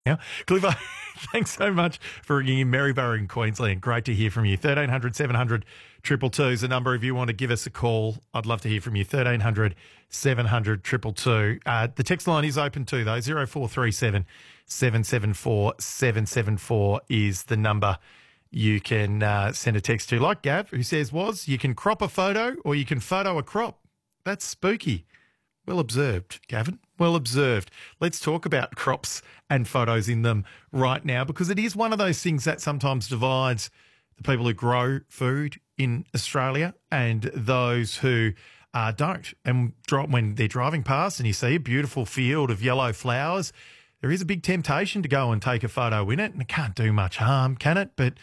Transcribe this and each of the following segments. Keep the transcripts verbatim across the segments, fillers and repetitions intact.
Yeah. Cliffo, thanks so much for ringing in. Maryborough in Queensland. Great to hear from you. thirteen hundred seven hundred two two two is the number if you want to give us a call. I'd love to hear from you. thirteen hundred seven hundred two two two. Uh, the text line is open too, though. zero four three seven seven seven four seven seven four is the number you can uh, send a text to. Like Gav, who says, was, you can crop a photo or you can photo a crop. That's spooky. Well observed, Gavin. Well observed. Let's talk about crops and photos in them right now, because it is one of those things that sometimes divides the people who grow food in Australia and those who uh, don't. And dri- when they're driving past and you see a beautiful field of yellow flowers, there is a big temptation to go and take a photo in it, and it can't do much harm, can it? But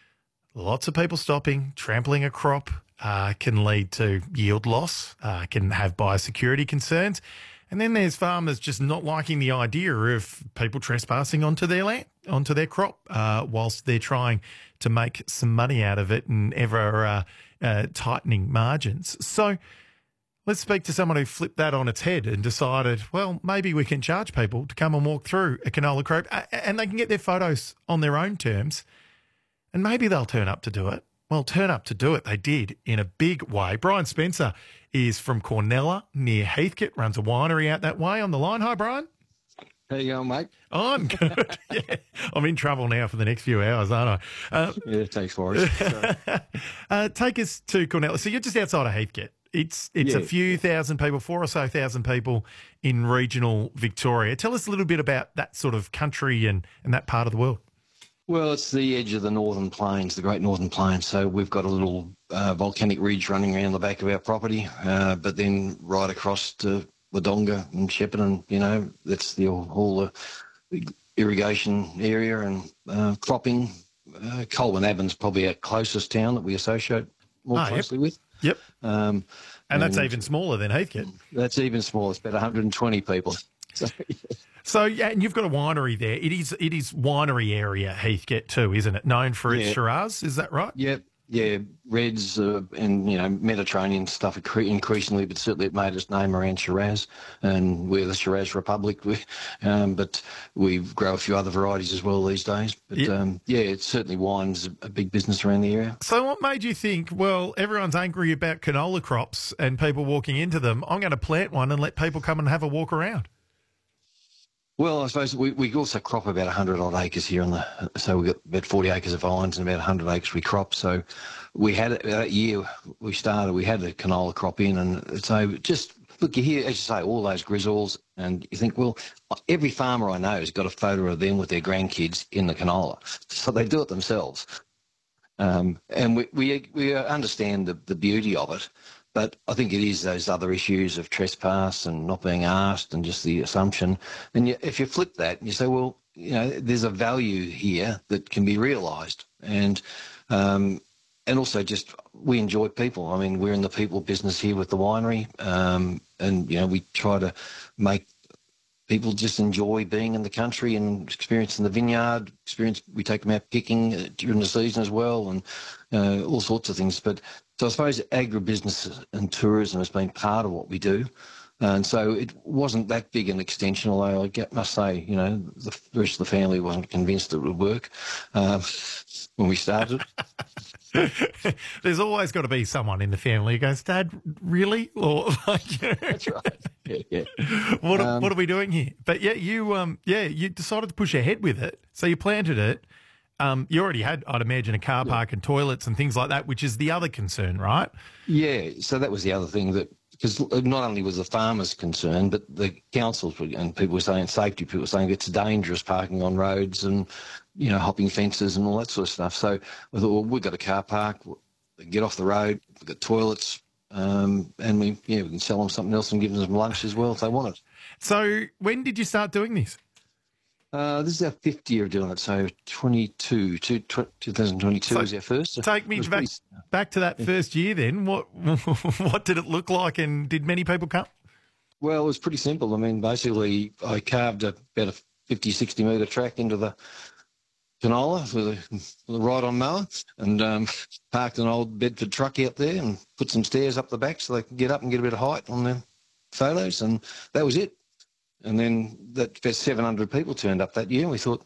lots of people stopping, trampling a crop, uh, can lead to yield loss, uh, can have biosecurity concerns. And then there's farmers just not liking the idea of people trespassing onto their land, onto their crop, uh, whilst they're trying to make some money out of it and ever uh, uh, tightening margins. So let's speak to someone who flipped that on its head and decided, well, maybe we can charge people to come and walk through a canola crop, and they can get their photos on their own terms, and maybe they'll turn up to do it. Well, turn up to do it, they did in a big way. Brian Spencer is from Cornella near Heathcote, runs a winery out that way. On the line. Hi, Brian. How you going, mate? I'm good. Yeah. I'm in trouble now for the next few hours, aren't I? Uh, yeah, thanks for it. uh, take us to Cornella. So you're just outside of Heathcote. It's it's Yeah. a few thousand people, four or so thousand people in regional Victoria. Tell us a little bit about that sort of country and, and that part of the world. Well, it's the edge of the Northern Plains, the Great Northern Plains. So we've got a little uh, volcanic ridge running around the back of our property, uh, but then right across to Wodonga and Shepparton, you know, that's the whole uh, irrigation area and uh, cropping. Uh, Colwyn Abbott's probably our closest town that we associate more Ah, yep. closely with. Yep. Um, And that's and even smaller than Heathcote. That's even smaller. It's about one hundred twenty people. So, So, yeah, and you've got a winery there. It is it is winery area, Heathcote too, isn't it? Known for its Yeah. Shiraz, is that right? Yep. Yeah, Reds uh, and, you know, Mediterranean stuff incre- increasingly, but certainly it made its name around Shiraz, and we're the Shiraz Republic. We, um, but we grow a few other varieties as well these days. But, Yeah. um, yeah, it's certainly wine's a big business around the area. So what made you think, well, everyone's angry about canola crops and people walking into them, I'm going to plant one and let people come and have a walk around? Well, I suppose we, we also crop about one hundred odd acres here on the, so we've got about forty acres of vines and about one hundred acres we crop. So we had, that year we started, we had the canola crop in, and so just, look, you hear, as you say, all those grizzles, and you think, well, every farmer I know has got a photo of them with their grandkids in the canola. So they do it themselves. Um, and we, we, we understand the, the beauty of it. But I think it is those other issues of trespass and not being asked and just the assumption. And you, if you flip that and you say, well, you know, there's a value here that can be realised. And um, and also just we enjoy people. I mean, we're in the people business here with the winery. Um, and, you know, we try to make people just enjoy being in the country and experiencing the vineyard. Experience. We take them out picking uh, during the season as well, and uh, all sorts of things. But so I suppose agribusiness and tourism has been part of what we do. And so it wasn't that big an extension, although I get, must say, you know, the rest of the family wasn't convinced it would work um, when we started. There's always got to be someone in the family who goes, Dad, really? Or like, That's right. Yeah, yeah. what, are, Um, what are we doing here? But yeah, you um yeah you decided to push ahead with it. So you planted it. Um, you already had, I'd imagine, a car park and toilets and things like that, which is the other concern, right? Yeah, so that was the other thing, that because not only was the farmers concerned, but the councils were, and people were saying, safety people were saying it's dangerous parking on roads and, you know, hopping fences and all that sort of stuff. So we thought, well, we've got a car park, get off the road, we've got toilets, um, and we yeah we can sell them something else and give them some lunch as well if they want it. So when did you start doing this? Uh, this is our fifth year of doing it, so twenty-two, two, twenty twenty-two So was our first. Take me It was back, pretty- back to that first year then. What what did it look like, and did many people come? Well, it was pretty simple. I mean, basically, I carved a, about a fifty, sixty metre track into the canola with a, with a ride-on mower, and um, parked an old Bedford truck out there and put some stairs up the back so they could get up and get a bit of height on their photos, and that was it. And then that about seven hundred people turned up that year, and we thought,